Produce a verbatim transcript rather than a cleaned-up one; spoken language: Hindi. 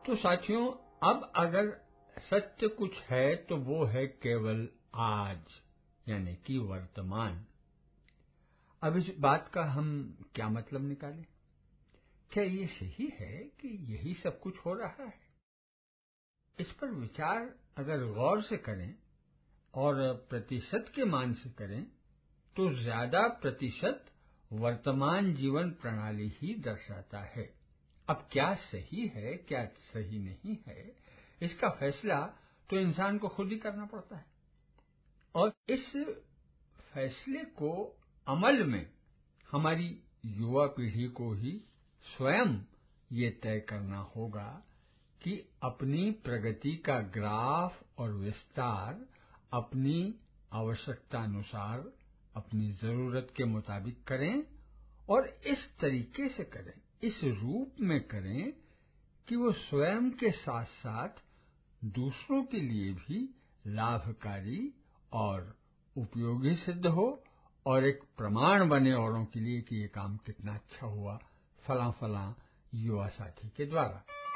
तो साथियों, अब अगर सत्य कुछ है तो वो है केवल आज, यानी कि वर्तमान। अब इस बात का हम क्या मतलब निकालें? क्या ये सही है कि यही सब कुछ हो रहा है? इस पर विचार अगर गौर से करें और प्रतिशत के मान से करें तो ज्यादा प्रतिशत वर्तमान जीवन प्रणाली ही दर्शाता है। अब क्या सही है क्या सही नहीं है, इसका फैसला तो इंसान को खुद ही करना पड़ता है, और इस फैसले को अमल में हमारी युवा पीढ़ी को ही स्वयं ये तय करना होगा कि अपनी प्रगति का ग्राफ और विस्तार अपनी आवश्यकता अनुसार अपनी जरूरत के मुताबिक करें, और इस तरीके से करें, इस रूप में करें कि वो स्वयं के साथ साथ दूसरों के लिए भी लाभकारी और उपयोगी सिद्ध हो, और एक प्रमाण बने औरों के लिए कि ये काम कितना अच्छा हुआ फला फला युवा साथी के द्वारा।